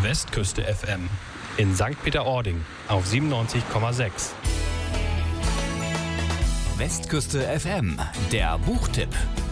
Westküste FM in St. Peter-Ording auf 97,6. Westküste FM, der Buchtipp.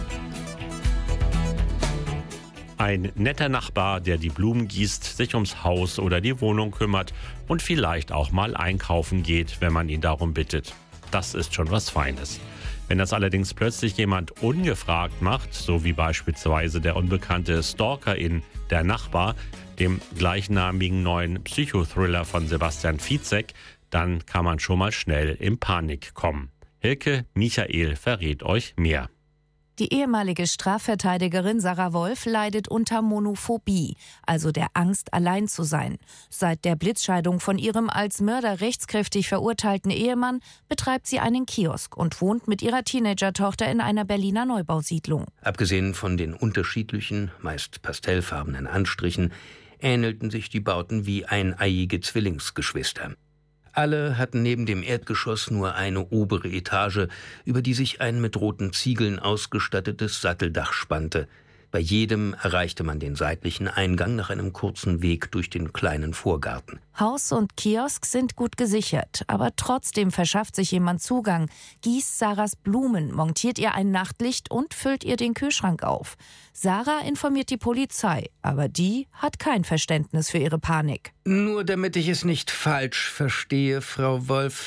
Ein netter Nachbar, der die Blumen gießt, sich ums Haus oder die Wohnung kümmert und vielleicht auch mal einkaufen geht, wenn man ihn darum bittet. Das ist schon was Feines. Wenn das allerdings plötzlich jemand ungefragt macht, so wie beispielsweise der unbekannte Stalker in Der Nachbar, dem gleichnamigen neuen Psychothriller von Sebastian Fitzek, dann kann man schon mal schnell in Panik kommen. Hilke Michael verrät euch mehr. Die ehemalige Strafverteidigerin Sarah Wolf leidet unter Monophobie, also der Angst, allein zu sein. Seit der Blitzscheidung von ihrem als Mörder rechtskräftig verurteilten Ehemann betreibt sie einen Kiosk und wohnt mit ihrer Teenager-Tochter in einer Berliner Neubausiedlung. Abgesehen von den unterschiedlichen, meist pastellfarbenen Anstrichen, ähnelten sich die Bauten wie eineiige Zwillingsgeschwister. Alle hatten neben dem Erdgeschoss nur eine obere Etage, über die sich ein mit roten Ziegeln ausgestattetes Satteldach spannte. Bei jedem erreichte man den seitlichen Eingang nach einem kurzen Weg durch den kleinen Vorgarten. Haus und Kiosk sind gut gesichert, aber trotzdem verschafft sich jemand Zugang, gießt Sarahs Blumen, montiert ihr ein Nachtlicht und füllt ihr den Kühlschrank auf. Sarah informiert die Polizei, aber die hat kein Verständnis für ihre Panik. Nur damit ich es nicht falsch verstehe, Frau Wolf.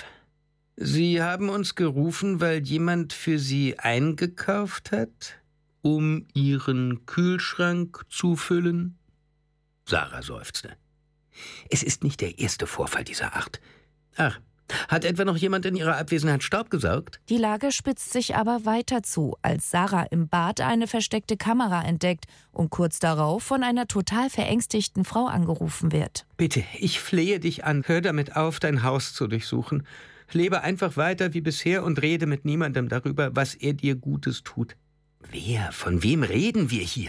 Sie haben uns gerufen, weil jemand für Sie eingekauft hat, um Ihren Kühlschrank zu füllen? Sarah seufzte. Es ist nicht der erste Vorfall dieser Art. Ach, hat etwa noch jemand in ihrer Abwesenheit Staub gesaugt? Die Lage spitzt sich aber weiter zu, als Sarah im Bad eine versteckte Kamera entdeckt und kurz darauf von einer total verängstigten Frau angerufen wird. Bitte, ich flehe dich an, hör damit auf, dein Haus zu durchsuchen. Lebe einfach weiter wie bisher und rede mit niemandem darüber, was er dir Gutes tut. Wer? Von wem reden wir hier?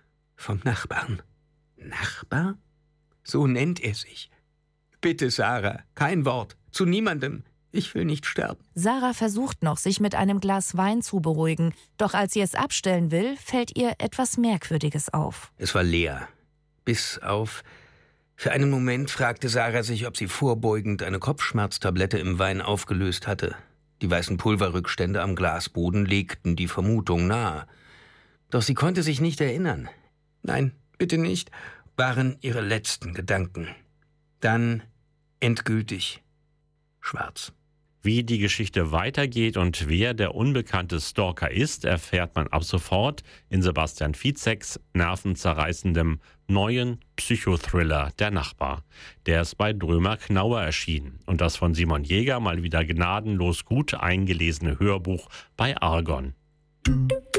Vom Nachbarn. Nachbar? So nennt er sich. Bitte, Sarah, kein Wort. Zu niemandem. Ich will nicht sterben. Sarah versucht noch, sich mit einem Glas Wein zu beruhigen. Doch als sie es abstellen will, fällt ihr etwas Merkwürdiges auf. Es war leer. Bis auf... Für einen Moment fragte Sarah sich, ob sie vorbeugend eine Kopfschmerztablette im Wein aufgelöst hatte. Die weißen Pulverrückstände am Glasboden legten die Vermutung nahe. Doch sie konnte sich nicht erinnern. Nein, bitte nicht, waren ihre letzten Gedanken. Dann endgültig schwarz. Wie die Geschichte weitergeht und wer der unbekannte Stalker ist, erfährt man ab sofort in Sebastian Fitzeks nervenzerreißendem neuen Psychothriller Der Nachbar. Der ist bei Drömer Knauer erschienen und das von Simon Jäger mal wieder gnadenlos gut eingelesene Hörbuch bei Argon.